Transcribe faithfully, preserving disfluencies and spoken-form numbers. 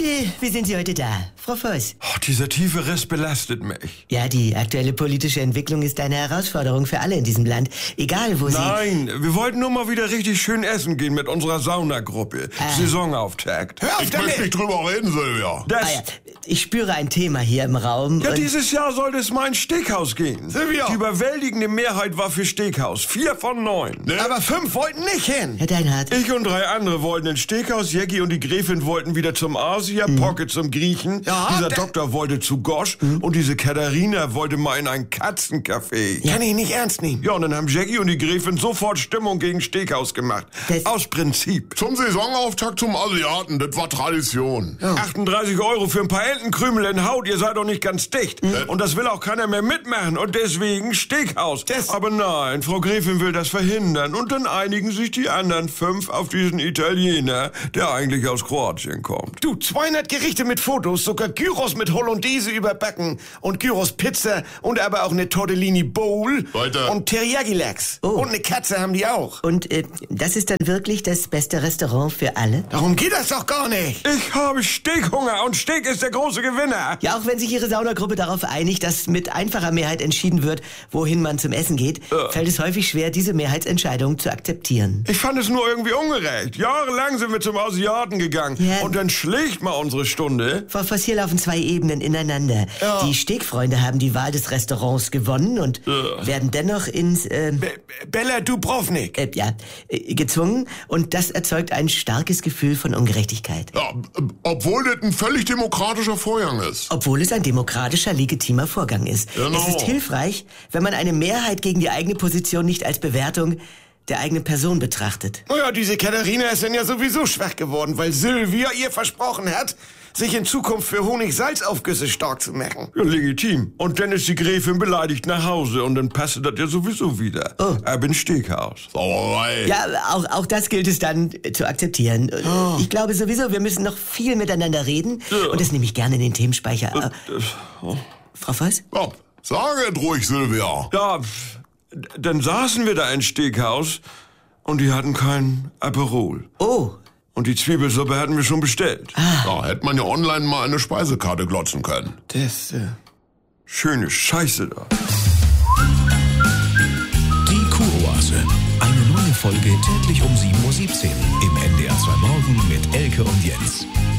äh, wie sind Sie heute da, Frau Voss? Oh, dieser tiefe Riss belastet mich. Ja, die aktuelle politische Entwicklung ist eine Herausforderung für alle in diesem Land. Egal, wo Sie... Nein, wir wollten nur mal wieder richtig schön essen gehen mit unserer Saunagruppe. Ah. Saisonauftakt. Hör auf Ich damit! möchte nicht drüber reden, Silvia. Das, Ah ja, ich spüre ein Thema hier im Raum. ja, und dieses Jahr sollte es mal ins Steakhouse gehen. Silvia! Die überwältigende Mehrheit war für Steakhouse. Vier von neun. Ne? Aber fünf wollten nicht hin. Herr Deinhardt, Ich und drei andere wollten ins Steakhouse, Jackie und die Gräfin wollten wieder zum Asia, Pocket zum Griechen, Ja, dieser der- Doktor wollte zu Gosch und diese Katharina wollte mal in ein Katzencafé. Kann ich nicht ernst nehmen. Ja, und dann haben Jackie und die Gräfin sofort Stimmung gegen Steakhouse gemacht. Das- Aus Prinzip. Zum Saisonauftakt zum Asiaten, das war Tradition. achtunddreißig Euro für ein paar Entenkrümel in Haut, ihr seid doch nicht ganz dicht. Und das will auch keiner mehr mitmachen und deswegen Steakhouse. Das- Aber nein, Frau Gräfin will das verhindern und dann einigen sich die anderen fünf auf diesen Italiener, der eigentlich aus Kroatien kommt. Du, zweihundert Gerichte mit Fotos, sogar Gyros mit Hollandaise überbacken und Gyros Pizza und aber auch eine Tortellini Bowl Weiter. und Teriyaki Lachs. Oh. Und eine Katze haben die auch. und äh, das ist dann wirklich das beste Restaurant für alle? Darum geht das doch gar nicht. Ich habe Steakhunger und Steak ist der große Gewinner. Ja, auch wenn sich Ihre Saunagruppe darauf einigt, dass mit einfacher Mehrheit entschieden wird, wohin man zum Essen geht, fällt es häufig schwer, diese Mehrheitsentscheidung zu akzeptieren. Ich fand es nur irgendwie ungerecht. Jahrelang sind wir zum Asiaten gegangen Ja. und dann schlägt mal unsere Stunde. Frau Voss, hier laufen zwei Ebenen ineinander. Ja. Die Steakfreunde haben die Wahl des Restaurants gewonnen und werden dennoch ins, äh, Be Bella Dubrovnik. äh, ja, äh, gezwungen. Und das erzeugt ein starkes Gefühl von Ungerechtigkeit. Ja, äh, obwohl das ein völlig demokratischer Vorgang ist. Obwohl es ein demokratischer, legitimer Vorgang ist. Genau. Es ist hilfreich, wenn man eine Mehrheit gegen die eigene Position nicht als Bewertung der eigenen Person betrachtet. Naja, diese Katharina ist dann ja sowieso schwach geworden, weil Sylvia ihr versprochen hat, sich in Zukunft für Honig-Salz-Aufgüsse stark zu machen. Ja, legitim. Und dann ist die Gräfin beleidigt nach Hause und dann passt das ja sowieso wieder. Oh. Ab ins Steakhouse. Sauerei. Ja, auch, auch das gilt es dann äh, zu akzeptieren. Äh, Ich glaube sowieso, wir müssen noch viel miteinander reden. Ja. Und das nehme ich gerne in den Themenspeicher. Äh, Das, oh. Frau Voss? Ja, sage es ruhig, Silvia. Ja, pf, dann saßen wir da im Steakhouse und die hatten kein Aperol. Oh, Und die Zwiebelsuppe hatten wir schon bestellt. Ja, hätte man ja online mal eine Speisekarte glotzen können. Das, äh... Schöne Scheiße da. Die Kuroase. Eine neue Folge täglich um sieben Uhr siebzehn im N D R zwei Morgen mit Elke und Jens.